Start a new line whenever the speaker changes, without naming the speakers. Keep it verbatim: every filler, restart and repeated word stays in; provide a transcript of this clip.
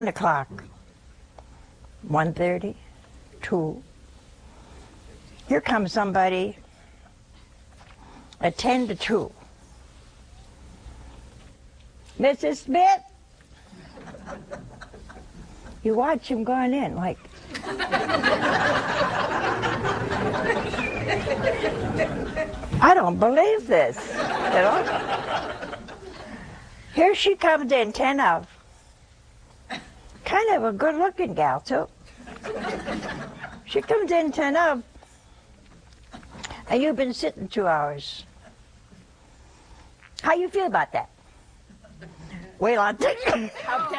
o'clock, one thirty, two. Here comes somebody at ten to two. Missus Smith, you watch him going in like, I don't believe this, you know. Here she comes in, ten of. Kind of a good-looking gal, too. She comes in ten of, and you've been sitting two hours. How you feel about that? Wait, I'll tell you.